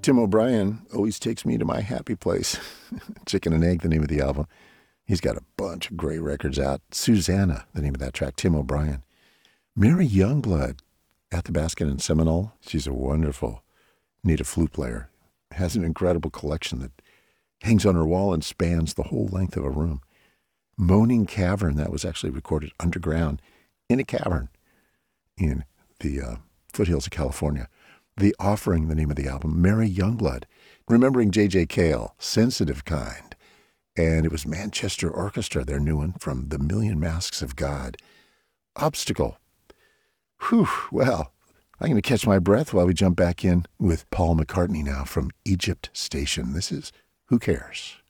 Tim O'Brien always takes me to my happy place. Chicken and Egg, the name of the album. He's got a bunch of great records out. Susanna, the name of that track. Tim O'Brien. Mary Youngblood at the Basket in Seminole. She's a wonderful native flute player. Has an incredible collection that hangs on her wall and spans the whole length of a room. Moaning Cavern, that was actually recorded underground in a cavern in the foothills of California. The Offering, the name of the album. Mary Youngblood, remembering J.J. Cale, Sensitive Kind. And it was Manchester Orchestra, their new one, from The Million Masks of God. Obstacle. Whew, well, I'm going to catch my breath while we jump back in with Paul McCartney now from Egypt Station. This is Who Cares?